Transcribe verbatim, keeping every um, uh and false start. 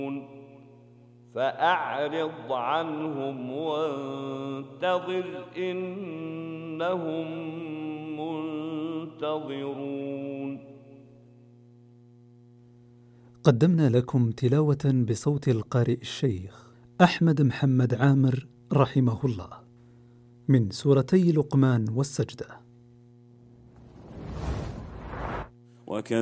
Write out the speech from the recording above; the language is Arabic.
فأعرض عنهم وانتظر إنهم منتظرون. قدمنا لكم تلاوة بصوت القارئ الشيخ أحمد محمد عامر رحمه الله من سورتي لقمان والسجدة.